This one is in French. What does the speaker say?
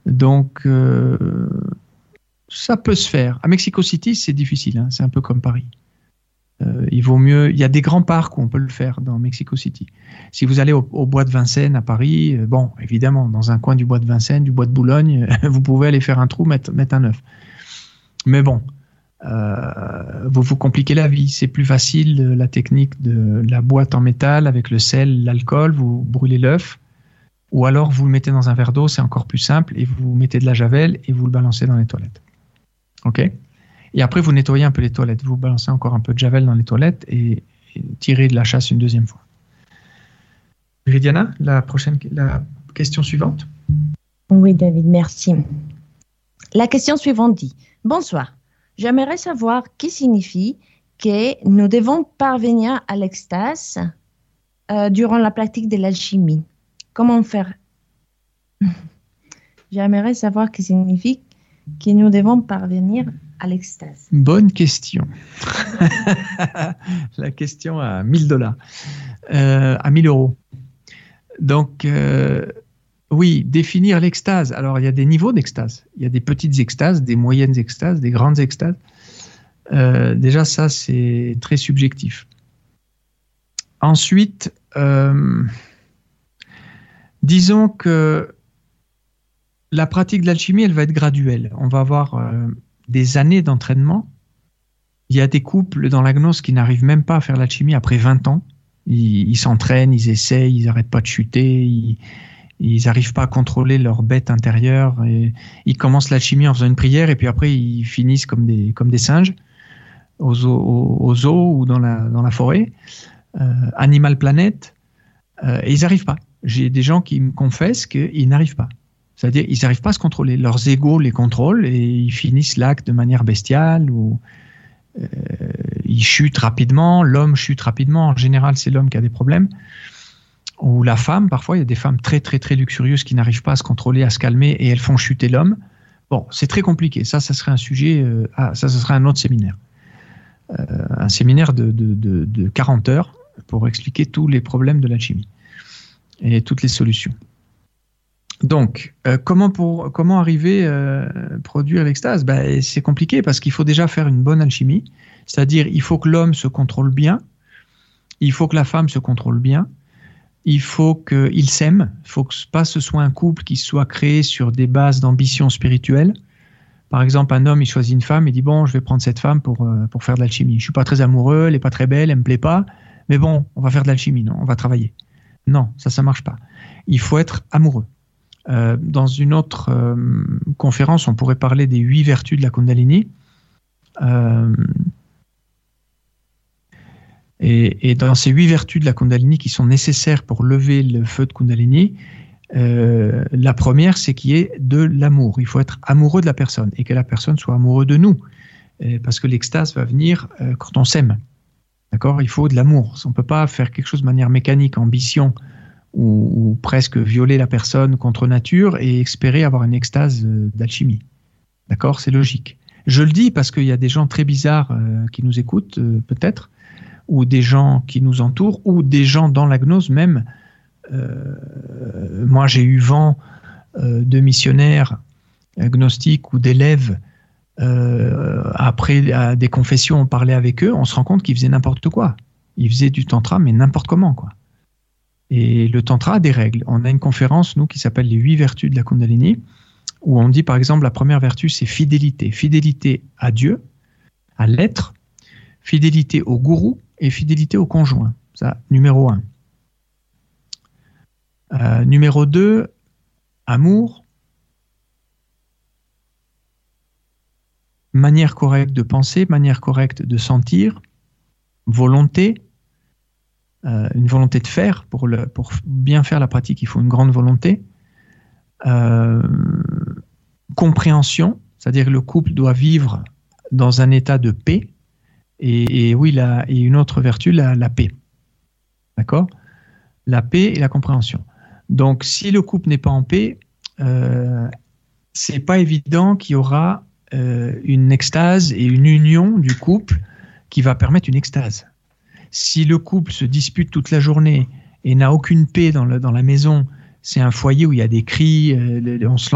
Donc, ça peut se faire. À Mexico City, c'est difficile, hein, c'est un peu comme Paris. Il vaut mieux. Il y a des grands parcs où on peut le faire dans Mexico City. Si vous allez au bois de Vincennes à Paris, bon, évidemment, dans un coin du bois de Vincennes, du bois de Boulogne, vous pouvez aller faire un trou, mettre un œuf. Mais bon, vous vous compliquez la vie. C'est plus facile la technique de la boîte en métal avec le sel, l'alcool. Vous brûlez l'œuf, ou alors vous le mettez dans un verre d'eau, c'est encore plus simple, et vous mettez de la javel et vous le balancez dans les toilettes. Ok ? Et après, vous nettoyez un peu les toilettes. Vous balancez encore un peu de javel dans les toilettes et tirez de la chasse une deuxième fois. Viridiana, la question suivante. Oui, David, merci. La question suivante dit « Bonsoir, j'aimerais savoir qui signifie que nous devons parvenir à l'extase durant la pratique de l'alchimie. Comment faire ?» J'aimerais savoir qui signifie que nous devons parvenir à l'extase. Bonne question. La question à $1000, à 1000 euros. Donc, oui, définir l'extase. Alors, il y a des niveaux d'extase. Il y a des petites extases, des moyennes extases, des grandes extases. Déjà, ça, c'est très subjectif. Ensuite, disons que la pratique de l'alchimie, elle va être graduelle. On va avoir des années d'entraînement. Il y a des couples dans la gnose qui n'arrivent même pas à faire l'alchimie après 20 ans. Ils s'entraînent, ils essayent, ils n'arrêtent pas de chuter, ils n'arrivent pas à contrôler leur bête intérieure. Et ils commencent l'alchimie en faisant une prière et puis après ils finissent comme des singes aux zoos ou dans la forêt. Animal Planet, et ils n'arrivent pas. J'ai des gens qui me confessent qu'ils n'arrivent pas. C'est-à-dire ils n'arrivent pas à se contrôler. Leurs égos les contrôlent et ils finissent l'acte de manière bestiale ou ils chutent rapidement. L'homme chute rapidement. En général, c'est l'homme qui a des problèmes. Ou la femme, parfois, il y a des femmes très, très, très luxurieuses qui n'arrivent pas à se contrôler, à se calmer et elles font chuter l'homme. Bon, c'est très compliqué. Ça serait un sujet... ça serait un autre séminaire. Un séminaire de 40 heures pour expliquer tous les problèmes de l'alchimie et toutes les solutions. Donc, comment arriver à produire l'extase ? C'est compliqué parce qu'il faut déjà faire une bonne alchimie, c'est-à-dire il faut que l'homme se contrôle bien, il faut que la femme se contrôle bien, il faut qu'ils s'aiment, il ne faut pas que ce soit un couple qui soit créé sur des bases d'ambition spirituelle. Par exemple, un homme, il choisit une femme, il dit « Bon, je vais prendre cette femme pour faire de l'alchimie. Je ne suis pas très amoureux, elle n'est pas très belle, elle ne me plaît pas, mais bon, on va faire de l'alchimie, non, on va travailler. » Non, ça ne marche pas. Il faut être amoureux. Dans une autre conférence, on pourrait parler des 8 vertus de la Kundalini. Et dans ces 8 vertus de la Kundalini qui sont nécessaires pour lever le feu de Kundalini, la première, c'est qu'il y ait de l'amour. Il faut être amoureux de la personne et que la personne soit amoureuse de nous. Parce que l'extase va venir quand on s'aime. D'accord ? Il faut de l'amour. On ne peut pas faire quelque chose de manière mécanique, ambition, ou presque violer la personne contre nature et espérer avoir une extase d'alchimie. D'accord ? C'est logique. Je le dis parce qu'il y a des gens très bizarres qui nous écoutent, peut-être, ou des gens qui nous entourent, ou des gens dans la gnose même. Moi, j'ai eu vent de missionnaires gnostiques ou d'élèves. Après à des confessions, on parlait avec eux, on se rend compte qu'ils faisaient n'importe quoi. Ils faisaient du tantra, mais n'importe comment, quoi. Et le tantra a des règles. On a une conférence, nous, qui s'appelle les 8 vertus de la Kundalini, où on dit, par exemple, la première vertu, c'est fidélité. Fidélité à Dieu, à l'être, fidélité au gourou et fidélité au conjoint. Ça, numéro 1. Numéro 2, amour, manière correcte de penser, manière correcte de sentir, volonté, une volonté de faire. Pour bien faire la pratique, il faut une grande volonté. Compréhension, c'est-à-dire que le couple doit vivre dans un état de paix. Et oui, et une autre vertu, la paix. D'accord ? La paix et la compréhension. Donc, si le couple n'est pas en paix, c'est pas évident qu'il y aura une extase et une union du couple qui va permettre une extase. Si le couple se dispute toute la journée et n'a aucune paix dans la maison, c'est un foyer où il y a des cris, on se